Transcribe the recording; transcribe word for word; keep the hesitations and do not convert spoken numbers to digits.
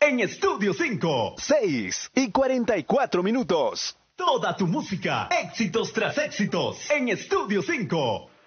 en Estudio cinco. seis y cuarenta y cuatro minutos. Toda tu música, éxitos tras éxitos, en Estudio cinco.